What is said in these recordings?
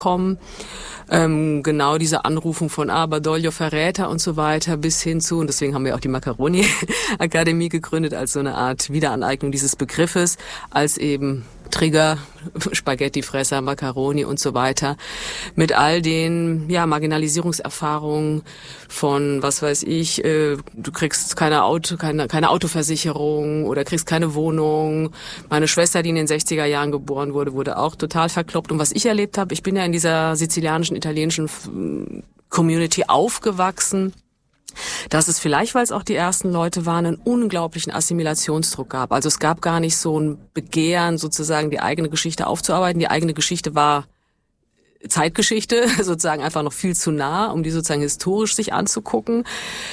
kommen. Genau diese Anrufung von Badoglio Verräter und so weiter bis hin zu, und deswegen haben wir auch die Macaroni-Akademie gegründet, als so eine Art Wiederaneignung dieses Begriffes, als eben Trigger, Spaghettifresser, Macaroni und so weiter, mit all den Marginalisierungserfahrungen von, was weiß ich, du kriegst keine Autoversicherung oder kriegst keine Wohnung. Meine Schwester, die in den 60er Jahren geboren wurde, wurde auch total verkloppt. Und was ich erlebt habe, ich bin ja in dieser sizilianischen, italienischen Community aufgewachsen, dass es vielleicht, weil es auch die ersten Leute waren, einen unglaublichen Assimilationsdruck gab. Also es gab gar nicht so ein Begehren, sozusagen die eigene Geschichte aufzuarbeiten. Die eigene Geschichte war Zeitgeschichte, sozusagen einfach noch viel zu nah, um die sozusagen historisch sich anzugucken.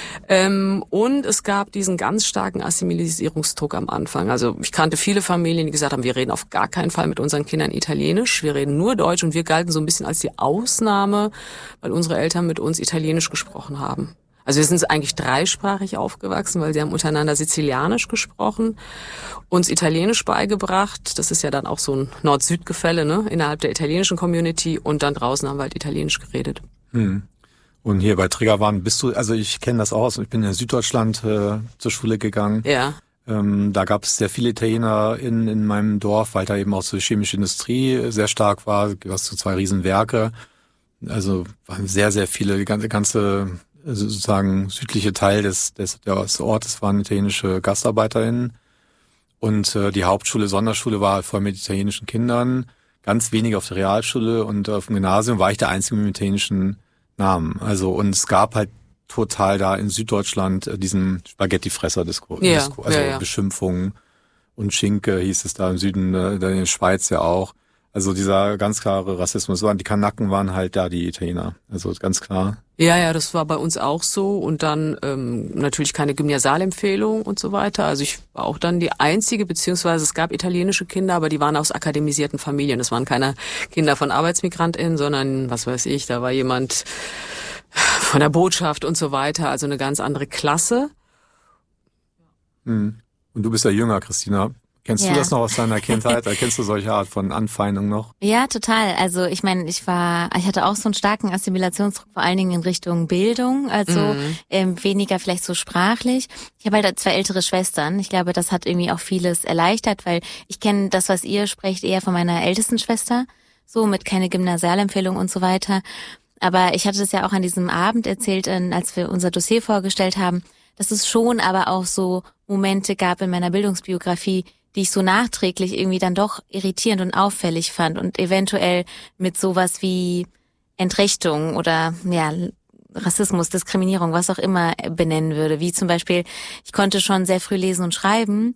Und es gab diesen ganz starken Assimilisierungsdruck am Anfang. Also ich kannte viele Familien, die gesagt haben, wir reden auf gar keinen Fall mit unseren Kindern Italienisch, wir reden nur Deutsch, und wir galten so ein bisschen als die Ausnahme, weil unsere Eltern mit uns Italienisch gesprochen haben. Also wir sind eigentlich dreisprachig aufgewachsen, weil sie haben untereinander Sizilianisch gesprochen, uns Italienisch beigebracht. Das ist ja dann auch so ein Nord-Süd-Gefälle, ne, innerhalb der italienischen Community, und dann draußen haben wir halt Italienisch geredet. Und hier bei Triggerwarn bist du, also ich kenne das auch, ich bin in Süddeutschland zur Schule gegangen. Ja. Da gab es sehr viele Italiener in meinem Dorf, weil da eben auch so die chemische Industrie sehr stark war. Du hast so 2 Riesenwerke. Also waren sehr, sehr viele, die ganze sozusagen südliche Teil des Ortes waren italienische GastarbeiterInnen. Und die Hauptschule, Sonderschule war voll mit italienischen Kindern. Ganz wenig auf der Realschule, und auf dem Gymnasium war ich der Einzige mit italienischen Namen. Also, und es gab halt total da in Süddeutschland diesen Spaghettifresser-Diskurs, Beschimpfungen, und Schinke hieß es da im Süden, in der Schweiz ja auch. Also dieser ganz klare Rassismus, die Kanaken waren halt da die Italiener, also ganz klar. Ja, das war bei uns auch so, und dann natürlich keine Gymnasialempfehlung und so weiter. Also ich war auch dann die Einzige, beziehungsweise es gab italienische Kinder, aber die waren aus akademisierten Familien. Das waren keine Kinder von ArbeitsmigrantInnen, sondern, was weiß ich, da war jemand von der Botschaft und so weiter, also eine ganz andere Klasse. Und du bist ja jünger, Christina. Kennst du das noch aus deiner Kindheit? Kennst du solche Art von Anfeindung noch? Ja, total. Also ich meine, ich hatte auch so einen starken Assimilationsdruck, vor allen Dingen in Richtung Bildung, also weniger vielleicht so sprachlich. Ich habe halt 2 ältere Schwestern. Ich glaube, das hat irgendwie auch vieles erleichtert, weil ich kenne das, was ihr sprecht, eher von meiner ältesten Schwester, so mit keine Gymnasialempfehlung und so weiter. Aber ich hatte das ja auch an diesem Abend erzählt, als wir unser Dossier vorgestellt haben, dass es schon aber auch so Momente gab in meiner Bildungsbiografie, die ich so nachträglich irgendwie dann doch irritierend und auffällig fand und eventuell mit sowas wie Entrechtung oder Rassismus, Diskriminierung, was auch immer benennen würde. Wie zum Beispiel, ich konnte schon sehr früh lesen und schreiben,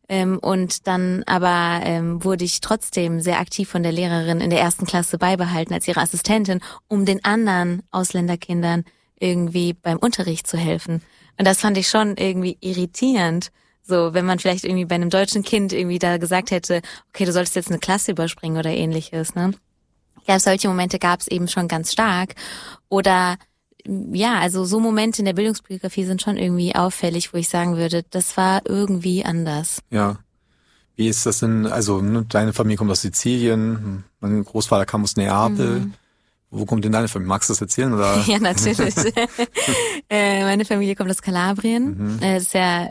und dann aber wurde ich trotzdem sehr aktiv von der Lehrerin in der 1. Klasse beibehalten als ihre Assistentin, um den anderen Ausländerkindern irgendwie beim Unterricht zu helfen. Und das fand ich schon irgendwie irritierend. So, wenn man vielleicht irgendwie bei einem deutschen Kind irgendwie da gesagt hätte, okay, du solltest jetzt eine Klasse überspringen oder ähnliches, ne? Ich glaube, solche Momente gab es eben schon ganz stark. Oder also so Momente in der Bildungsbiografie sind schon irgendwie auffällig, wo ich sagen würde, das war irgendwie anders. Ja. Wie ist das denn, also deine Familie kommt aus Sizilien, mein Großvater kam aus Neapel. Wo kommt denn deine Familie? Magst du das erzählen? Oder? Ja, natürlich. Meine Familie kommt aus Kalabrien. Das ist ja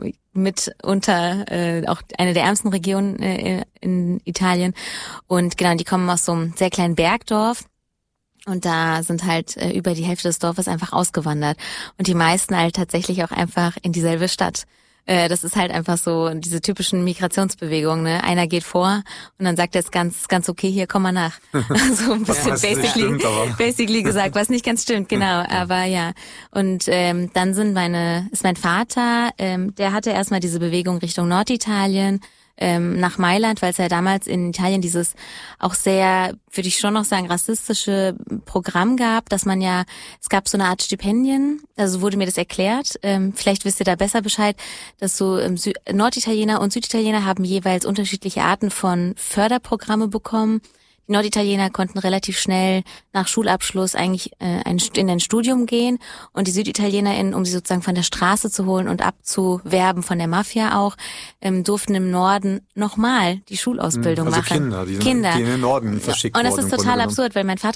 mitunter auch eine der ärmsten Regionen in Italien. Und genau, die kommen aus so einem sehr kleinen Bergdorf. Und da sind halt über die Hälfte des Dorfes einfach ausgewandert. Und die meisten halt tatsächlich auch einfach in dieselbe Stadt. Das ist halt einfach so diese typischen Migrationsbewegungen, ne? Einer geht vor und dann sagt er es ganz okay, hier, komm mal nach. So ein bisschen basically gesagt, was nicht ganz stimmt, genau, aber ja. Und dann ist mein Vater, der hatte erstmal diese Bewegung Richtung Norditalien, nach Mailand, weil es ja damals in Italien dieses auch sehr, würde ich schon noch sagen, rassistische Programm gab, dass man es gab so eine Art Stipendien, also wurde mir das erklärt, vielleicht wisst ihr da besser Bescheid, dass so Norditaliener und Süditaliener haben jeweils unterschiedliche Arten von Förderprogramme bekommen. Die Norditaliener konnten relativ schnell nach Schulabschluss eigentlich in ein Studium gehen und die SüditalienerInnen, um sie sozusagen von der Straße zu holen und abzuwerben von der Mafia auch, durften im Norden nochmal die Schulausbildung machen. Kinder, die in den Norden verschickt wurden. Und das ist total absurd, weil mein Vater